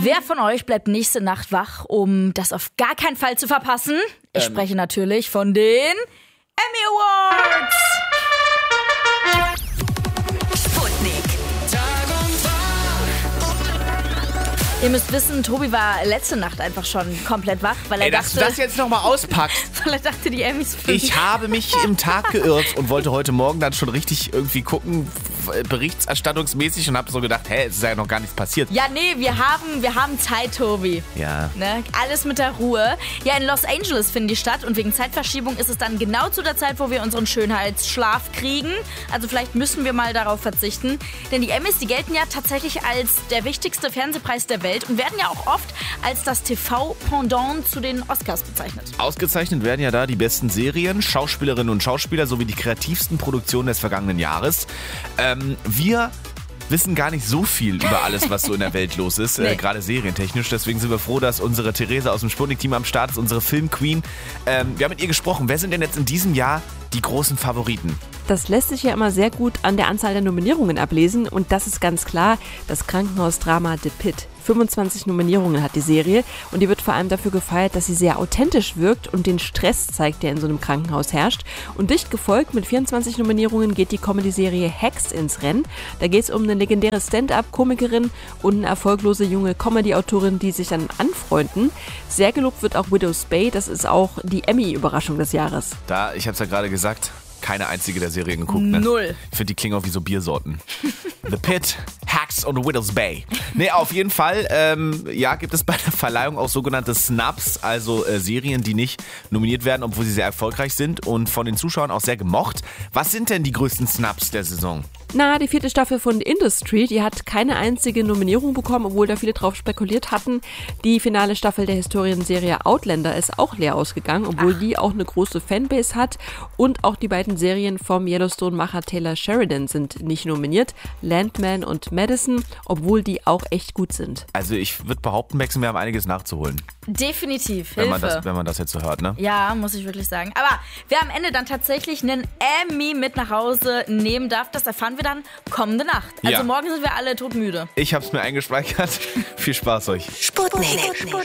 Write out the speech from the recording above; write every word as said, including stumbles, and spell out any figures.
Wer von euch bleibt nächste Nacht wach, um das auf gar keinen Fall zu verpassen? Ich ähm. spreche natürlich von den Emmy Awards. Ihr müsst wissen, Tobi war letzte Nacht einfach schon komplett wach, weil er Ey, dachte... dass du das jetzt nochmal auspackst. Weil er dachte, die Emmys... Ich habe mich im Tag geirrt und wollte heute Morgen dann schon richtig irgendwie gucken, berichterstattungsmäßig, und habe so gedacht, hä, es ist ja noch gar nichts passiert. Ja, nee, wir haben, wir haben Zeit, Tobi. Ja. Ne? Alles mit der Ruhe. Ja, in Los Angeles finden die statt und wegen Zeitverschiebung ist es dann genau zu der Zeit, wo wir unseren Schönheitsschlaf kriegen. Also vielleicht müssen wir mal darauf verzichten. Denn die Emmys, die gelten ja tatsächlich als der wichtigste Fernsehpreis der Welt und werden ja auch oft als das T V-Pendant zu den Oscars bezeichnet. Ausgezeichnet werden ja da die besten Serien, Schauspielerinnen und Schauspieler sowie die kreativsten Produktionen des vergangenen Jahres. Ähm, wir wissen gar nicht so viel über alles, was so in der Welt los ist, nee. äh, gerade serientechnisch. Deswegen sind wir froh, dass unsere Theresa aus dem Sputnik-Team am Start ist, unsere Film-Queen. Ähm, wir haben mit ihr gesprochen. Wer sind denn jetzt in diesem Jahr die großen Favoriten? Das lässt sich ja immer sehr gut an der Anzahl der Nominierungen ablesen. Und das ist ganz klar, das Krankenhausdrama The Pitt. fünfundzwanzig Nominierungen hat die Serie und die wird vor allem dafür gefeiert, dass sie sehr authentisch wirkt und den Stress zeigt, der in so einem Krankenhaus herrscht. Und dicht gefolgt mit vierundzwanzig Nominierungen geht die Comedy-Serie Hacks ins Rennen. Da geht es um eine legendäre Stand-up-Komikerin und eine erfolglose junge Comedy-Autorin, die sich dann anfreunden. Sehr gelobt wird auch Widow's Bay, das ist auch die Emmy-Überraschung des Jahres. Da, ich habe es ja gerade gesagt, keine einzige der Serien geguckt. Ne? Null. Ich finde, die klingen auch wie so Biersorten. The Pitt, Hacks und Widow's Bay. Nee, auf jeden Fall, ähm, ja, gibt es bei der Verleihung auch sogenannte Snubs, also äh, Serien, die nicht nominiert werden, obwohl sie sehr erfolgreich sind und von den Zuschauern auch sehr gemocht. Was sind denn die größten Snubs der Saison? Na, die vierte Staffel von Industry, die hat keine einzige Nominierung bekommen, obwohl da viele drauf spekuliert hatten. Die finale Staffel der Historienserie Outlander ist auch leer ausgegangen, obwohl Ach. die auch eine große Fanbase hat. Und auch die beiden Serien vom Yellowstone-Macher Taylor Sheridan sind nicht nominiert. Landman und Madison, obwohl die auch echt gut sind. Also ich würde behaupten, Maxim, wir haben einiges nachzuholen. Definitiv, wenn Hilfe. Man das, wenn man das jetzt so hört, ne? Ja, muss ich wirklich sagen. Aber wer am Ende dann tatsächlich einen Emmy mit nach Hause nehmen darf, das erfahren wir dann kommende Nacht. Also ja. morgen sind wir alle todmüde. Ich hab's mir eingespeichert. Viel Spaß euch. Sputnik.